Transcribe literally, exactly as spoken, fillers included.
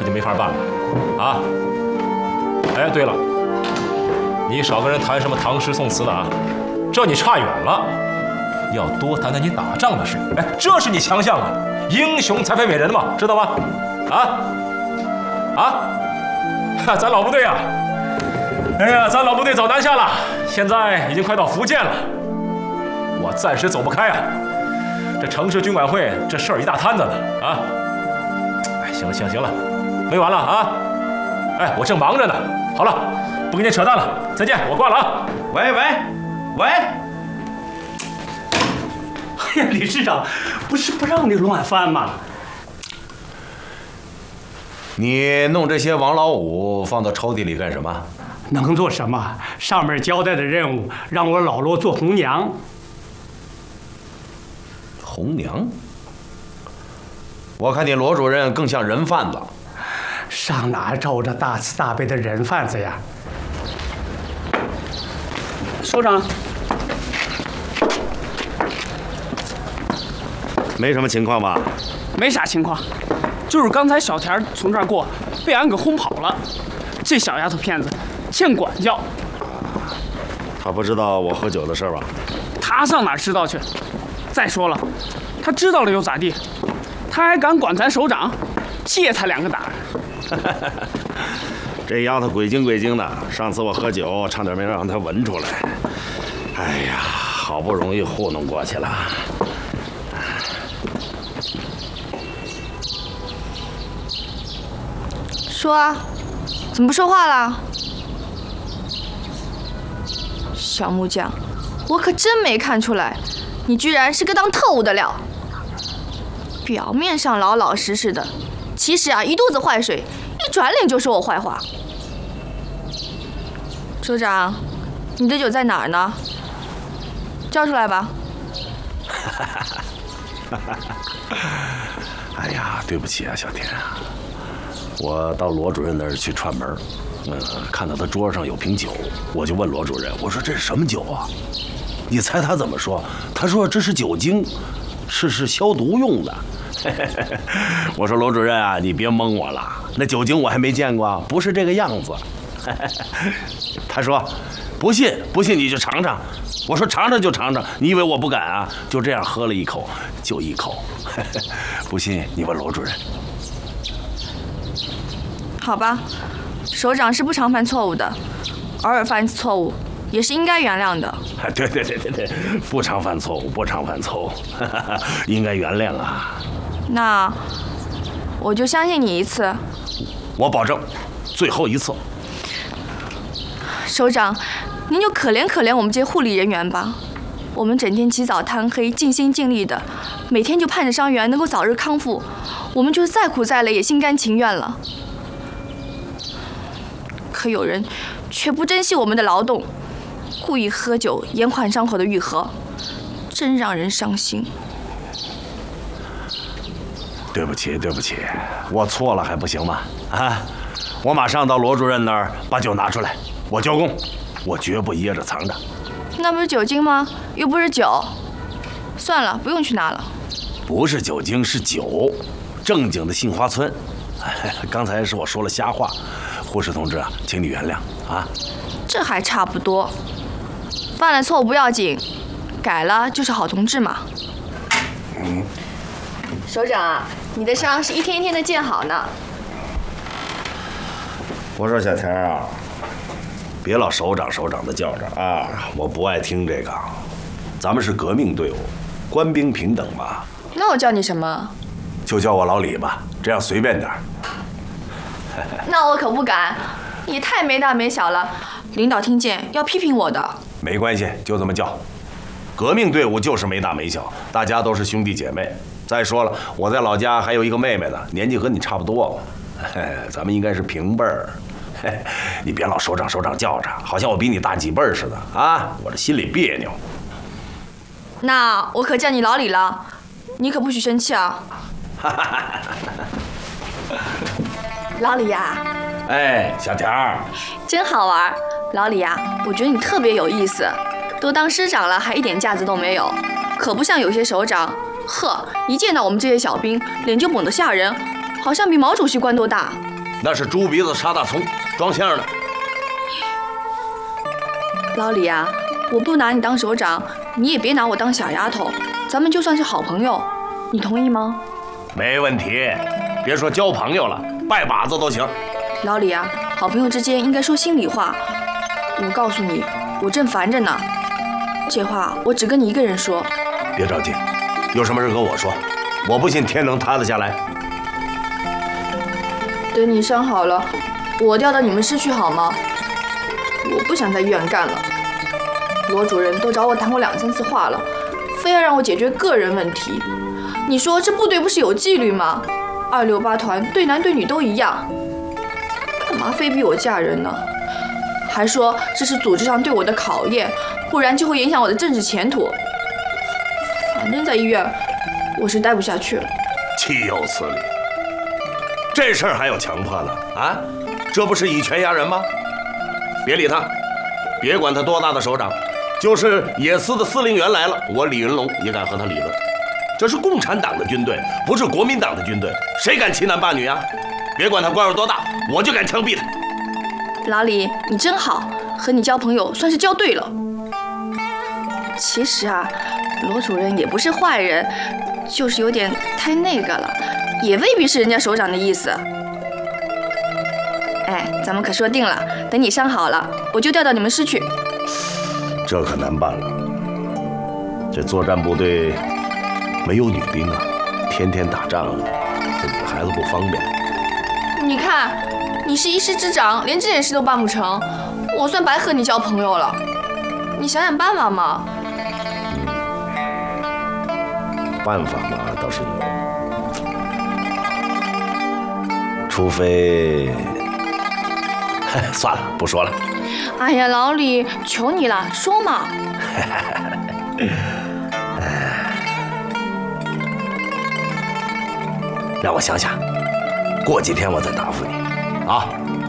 就没法办了啊！哎，对了，你少跟人谈什么唐诗宋词的啊，这你差远了。要多谈谈你打仗的事。哎，这是你强项啊，英雄才配美人嘛，知道吗？啊啊！咱老部队啊，哎呀，咱老部队早南下了，现在已经快到福建了，我暂时走不开啊。这城市军管会这事儿一大摊子呢啊！哎，行了行了行了，没完了啊！哎，我正忙着呢。好了，不跟你扯淡了，再见，我挂了啊！ 喂喂喂！ 哎呀，理事长，不是不让你乱翻吗？ 你弄这些王老五放到抽屉里干什么？ 能做什么？上面交代的任务让我老罗做红娘。 红娘？我看你罗主任更像人贩子。 上哪找着大慈大悲的人贩子呀？首长。 没什么情况吧？ 没啥情况，就是刚才小田从这儿过，被俺给轰跑了。这小丫头片子，欠管教。 他不知道我喝酒的事吧？ 他上哪知道去？再说了，他知道了又咋地？他还敢管咱首长，借他两个胆。 这丫头鬼精鬼精的，上次我喝酒差点没让她闻出来。哎呀，好不容易糊弄过去了。 说啊，怎么不说话了？小木匠，我可真没看出来，你居然是个当特务的料。表面上老老实实的，其实啊一肚子坏水，一转脸就说我坏话。首长，你的酒在哪儿呢？交出来吧。 哎呀，对不起啊，小田啊。我到罗主任那儿去串门，嗯，看到他桌上有瓶酒，我就问罗主任，我说这是什么酒啊？你猜他怎么说？他说这是酒精，是是消毒用的。我说罗主任啊，你别蒙我了，那酒精我还没见过，不是这个样子。他说不信不信你就尝尝。我说尝尝就尝尝，你以为我不敢啊？就这样喝了一口，就一口。不信你问罗主任。 好吧，首长是不常犯错误的，偶尔犯一次错误也是应该原谅的。 对对对对对，不常犯错误，不常犯错误，应该原谅啊。 那我就相信你一次。 我保证，最后一次。 首长，您就可怜可怜我们这些护理人员吧。我们整天起早贪黑，尽心尽力的，每天就盼着伤员能够早日康复，我们就是再苦再累也心甘情愿了。可有人却不珍惜我们的劳动，故意喝酒延缓伤口的愈合，真让人伤心。 对不起，对不起，我错了还不行吗？啊，我马上到罗主任那儿把酒拿出来，我交工，我绝不掖着藏着。 那不是酒精吗？又不是酒。算了，不用去拿了。 不是酒精，是酒，正经的杏花村。刚才是我说了瞎话。护士同志啊，请你原谅啊。 这还差不多，犯了错误不要紧，改了就是好同志嘛。 嗯。 首长啊，你的伤是一天一天的见好呢。 我说小田啊，别老首长首长的叫着啊，我不爱听这个。咱们是革命队伍，官兵平等嘛。 那我叫你什么？ 就叫我老李吧，这样随便点。 那我可不敢，你太没大没小了，领导听见要批评我的。 没关系，就这么叫。革命队伍就是没大没小，大家都是兄弟姐妹。再说了，我在老家还有一个妹妹呢，年纪和你差不多，咱们应该是平辈儿。你别老首长首长叫着，好像我比你大几辈儿似的啊，我这心里别扭。 那我可叫你老李了，你可不许生气啊。老李呀、啊， 哎，小田儿， 真好玩。老李呀、啊，我觉得你特别有意思，都当师长了还一点架子都没有，可不像有些首长，呵，一见到我们这些小兵，脸就猛得吓人，好像比毛主席官都大。 那是猪鼻子杀大葱，装相的。 老李啊，我不拿你当首长，你也别拿我当小丫头，咱们就算是好朋友，你同意吗？ 没问题，别说交朋友了，拜把子都行。 老李啊，好朋友之间应该说心里话。我告诉你，我正烦着呢，这话我只跟你一个人说。 别着急，有什么事跟我说，我不信天能塌得下来。 等你伤好了，我调到你们市去好吗？我不想在医院干了。罗主任都找我谈过两三次话了，非要让我解决个人问题。你说这部队不是有纪律吗？二六八团对男对女都一样，干嘛非逼我嫁人呢？还说这是组织上对我的考验，不然就会影响我的政治前途。反正在医院，我是待不下去了。 岂有此理！这事儿还有强迫呢？啊，这不是以权压人吗？别理他，别管他多大的首长，就是野司的司令员来了，我李云龙也敢和他理论。这是共产党的军队，不是国民党的军队，谁敢欺男霸女啊？别管他官有多大，我就敢枪毙他。 老李，你真好，和你交朋友算是交对了。其实啊，罗主任也不是坏人，就是有点太那个了，也未必是人家首长的意思。哎，咱们可说定了，等你伤好了，我就调到你们师去。 这可难办了，这作战部队没有女兵啊，天天打仗，这女孩子不方便。 你看，你是一师之长，连这点事都办不成，我算白和你交朋友了。你想想办法嘛。 办法嘛，倒是有，除非，算了，不说了。 哎呀，老李，求你了，说嘛。 让我想想，过几天我再答复你，啊。